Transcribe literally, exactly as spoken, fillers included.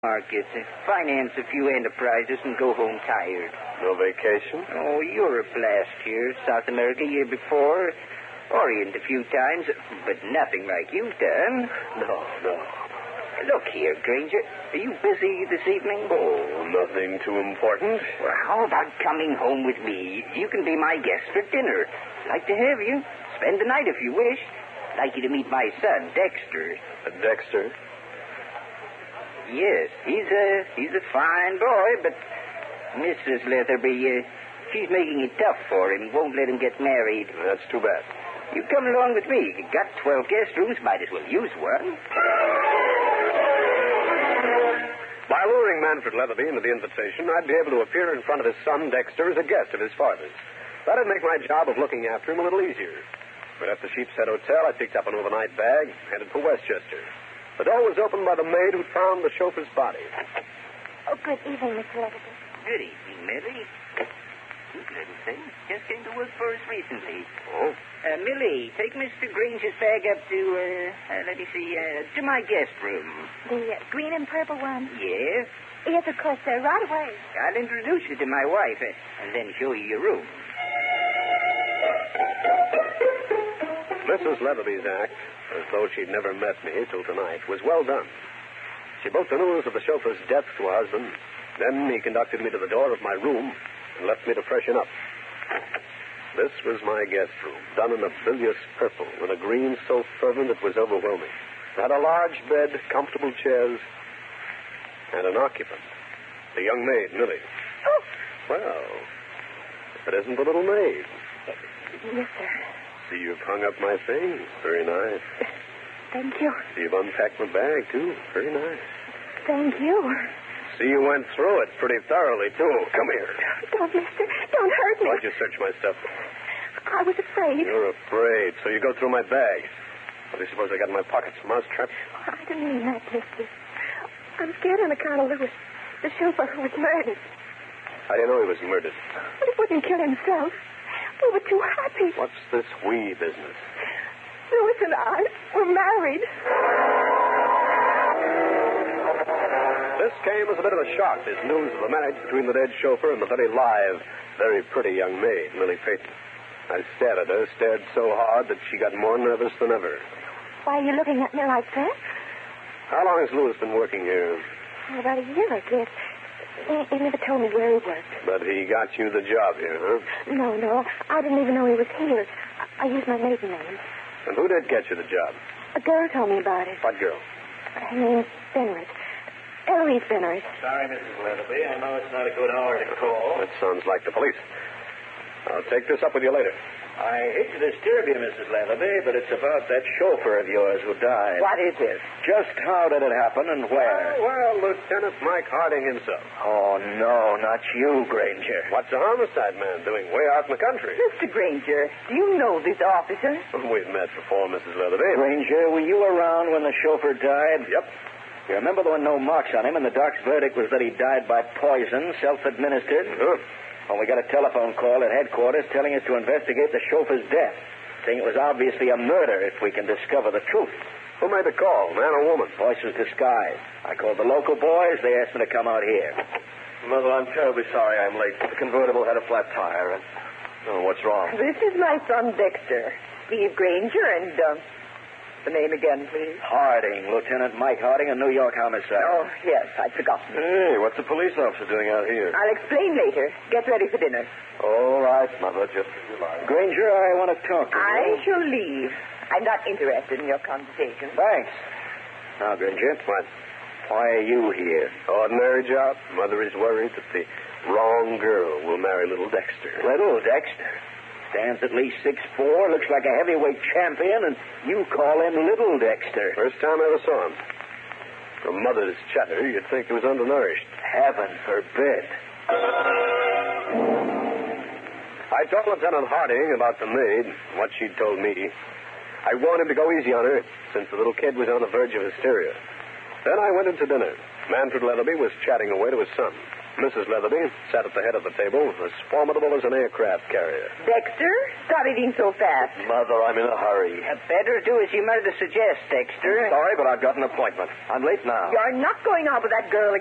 market, finance a few enterprises, and go home tired. No vacation? Oh, Europe last year, South America year before, Orient a few times, but nothing like you've done. No, no. Look here, Granger. Are you busy this evening? Oh, nothing too important. Well, how about coming home with me? You can be my guest for dinner. Like to have you. Spend the night if you wish. Like you to meet my son, Dexter. Uh, Dexter? Yes, he's a he's a fine boy, but Missus Leatherby, uh, she's making it tough for him. Won't let him get married. That's too bad. You come along with me. You got twelve guest rooms. Might as well use one. By luring Manfred Leatherby into the invitation, I'd be able to appear in front of his son, Dexter, as a guest of his father's. That'd make my job of looking after him a little easier. But at the Sheepshead Hotel, I picked up an overnight bag, headed for Westchester. The door was opened by the maid who found the chauffeur's body. Oh, good evening, Mister Leatherby. Good evening, Millie. Good little thing. Just came to work for us recently. Oh? Uh, Millie, take Mister Granger's bag up to, uh, uh let me see, uh, to my guest room. The uh, green and purple one? Yes? Yes, of course, sir. Right away. I'll introduce you to my wife, uh, and then show you your room. Missus Leatherby's act, as though she'd never met me till tonight, was well done. She broke the news of the chauffeur's death to her husband. Then he conducted me to the door of my room and left me to freshen up. This was my guest room, done in a bilious purple, with a green so fervent it was overwhelming. It had a large bed, comfortable chairs, and an occupant, the young maid, Millie. Oh. Well, if it isn't the little maid. Yes, sir. See, you've hung up my things. Very nice. Thank you. See, you've unpacked my bag, too. Very nice. Thank you. See, you went through it pretty thoroughly, too. Come here. Don't, mister. Don't hurt me. Why'd you search my stuff? I was afraid. You're afraid, so you go through my bag. What do you suppose I got in my pockets? Mousetraps? I didn't mean that, mister. I'm scared on account of Lewis, the chauffeur who was murdered. How do you know he was murdered? But he wouldn't kill himself. We were too happy. What's this we business? Lewis and I were married. This came as a bit of a shock, this news of the marriage between the dead chauffeur and the very live, very pretty young maid, Millie Peyton. I stared at her, stared so hard that she got more nervous than ever. Why are you looking at me like that? How long has Lewis been working here? Oh, about a year, I guess. He, he never told me where he worked. But he got you the job here, huh? No, no. I didn't even know he was here. I, I used my maiden name. And who did get you the job? A girl told me about it. What girl? Her name's Fenris. Eloise Fenris. Sorry, Missus Leatherby. I know it's not a good hour to call. That sounds like the police. I'll take this up with you later. I hate to disturb you, Missus Leatherby, but it's about that chauffeur of yours who died. What is it? Just how did it happen and where? Well, well, Lieutenant Mike Harding himself. Oh, no, not you, Granger. What's a homicide man doing way out in the country? Mister Granger, do you know this officer? We've met before, Missus Leatherby. Granger, were you around when the chauffeur died? Yep. You remember there were no marks on him, and the doc's verdict was that he died by poison, self-administered? Huh. Well, we got a telephone call at headquarters telling us to investigate the chauffeur's death, saying it was obviously a murder if we can discover the truth. Who made the call, man or woman? Voice was disguised. I called the local boys. They asked me to come out here. Mother, I'm terribly sorry I'm late. The convertible had a flat tire, and... Oh, what's wrong? This is my son, Dexter. Steve Granger, and, uh, the name again, please. Harding, Lieutenant Mike Harding, a New York homicide. Oh, yes, I'd forgotten. Hey, what's the police officer doing out here? I'll explain later. Get ready for dinner. All right, Mother, just as you like. Granger, I want to talk to you. I shall leave. I'm not interested in your conversation. Thanks. Now, Granger. What? Why are you here? Ordinary job. Mother is worried that the wrong girl will marry little Dexter. Little Dexter. Stands at least six foot four, looks like a heavyweight champion, and you call him Little Dexter. First time I ever saw him. From Mother's chatter, you'd think he was undernourished. Heaven forbid. I told Lieutenant Harding about the maid, what she'd told me. I warned him to go easy on her, since the little kid was on the verge of hysteria. Then I went into dinner. Manfred Leatherby was chatting away to his son. Missus Leatherby sat at the head of the table, as formidable as an aircraft carrier. Dexter, stop eating so fast. Mother, I'm in a hurry. Uh, better do as your mother suggests, Dexter. Sorry, but I've got an appointment. I'm late now. You're not going out with that girl